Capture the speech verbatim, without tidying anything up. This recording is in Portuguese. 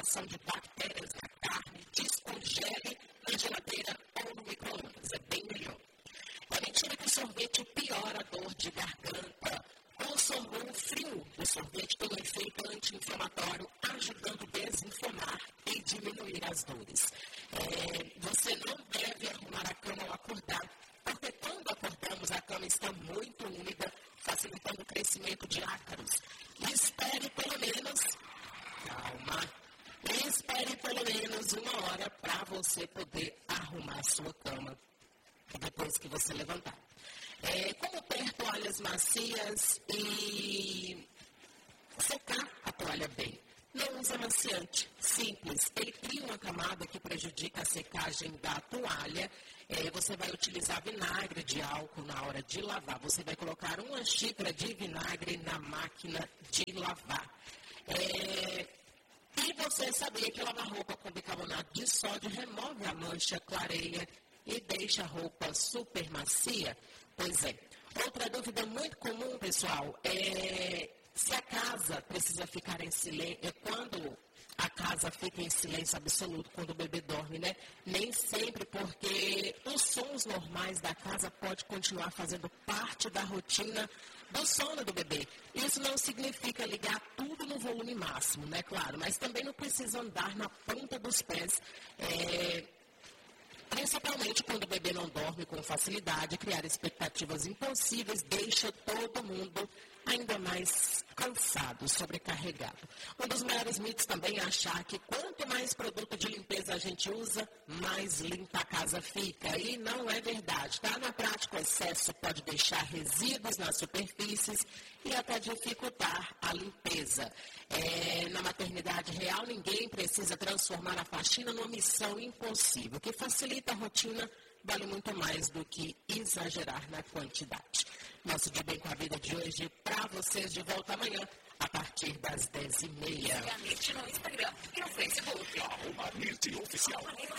população de bactérias na carne, descongele na geladeira ou no micro-ondas. É bem melhor. É mentira que o sorvete piora a dor de garganta. Consumam o frio. O sorvete tem um efeito anti-inflamatório, ajudando a desinflamar e diminuir as dores. É, você não deve arrumar a cama ao acordar, porque quando acordamos a cama está muito úmida, facilitando o crescimento de ácaros. Espere pelo menos, calma, espere pelo menos uma hora para você poder arrumar a sua cama depois que você levantar. É, como ter toalhas macias e secar a toalha bem. Não usa amaciante, simples. Ele cria uma camada que prejudica a secagem da toalha. É, você vai utilizar vinagre de álcool na hora de lavar. Você vai colocar uma xícara de vinagre na máquina de lavar. É, e você sabia que lavar roupa com bicarbonato de sódio remove a mancha, clareia e deixa a roupa super macia? Pois é. Outra dúvida muito comum, pessoal, é se a casa precisa ficar em silêncio, é quando a casa fica em silêncio absoluto, quando o bebê dorme, né? Nem sempre, porque os sons normais da casa podem continuar fazendo parte da rotina do sono do bebê. Isso não significa ligar tudo no volume máximo, né? Claro, mas também não precisa andar na ponta dos pés, é, principalmente quando o bebê não dorme com facilidade. Criar expectativas impossíveis deixa todo mundo ainda mais cansado, sobrecarregado. Um dos maiores mitos também é achar que quanto mais produto de limpeza a gente usa, mais limpa a casa fica. E não é verdade, tá? Na prática, o excesso pode deixar resíduos nas superfícies e até dificultar a limpeza. É, na maternidade real, ninguém precisa transformar a faxina numa missão impossível. O que facilita a rotina vale muito mais do que exagerar na quantidade. Nosso De Bem com a Vida de hoje para vocês, de volta amanhã, a partir das dez e meia. Siga a Mirth no Instagram e no Facebook. Arroba Mirth Oficial.